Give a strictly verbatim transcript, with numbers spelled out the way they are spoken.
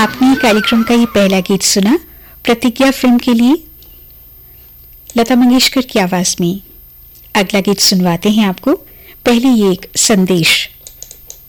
आपने कार्यक्रम का ये पहला गीत सुना प्रतिज्ञा फिल्म के लिए लता मंगेशकर की आवाज में। अगला गीत सुनवाते हैं आपको, पहले ये एक संदेश।